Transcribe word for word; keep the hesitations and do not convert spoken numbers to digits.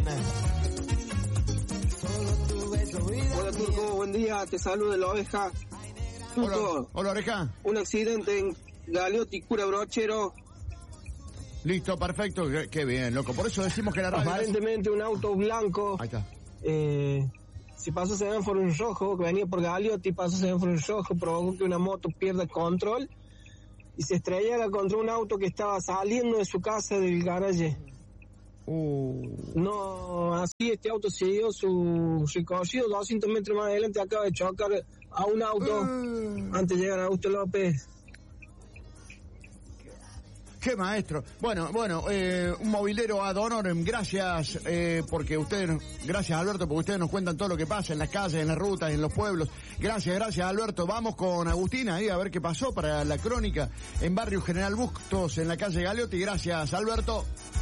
Hola Turco, buen día, te saludo de la oveja. Turco, hola, hola oreja. Un accidente en Galeotti, Cura Brochero. Listo, perfecto, qué, qué bien, loco. Por eso decimos que la radio aparentemente es... un auto blanco. Ahí está. Eh, si pasó semáforo en rojo, que venía por Galeotti, pasó semáforo en rojo, provocó que una moto pierda el control y se estrellara contra un auto que estaba saliendo de su casa del garaje. Uh. No, así este auto siguió su recorrido doscientos metros más adelante, acaba de chocar a un auto uh. antes de llegar a Augusto López. Qué maestro. Bueno, bueno, eh, un movilero ad honorem, gracias, eh, porque ustedes, gracias Alberto, porque ustedes nos cuentan todo lo que pasa en las calles, en las rutas, en los pueblos. Gracias, gracias Alberto. Vamos con Agustina ahí a ver qué pasó para la crónica en Barrio General Bustos, en la calle Galeotti. Gracias Alberto.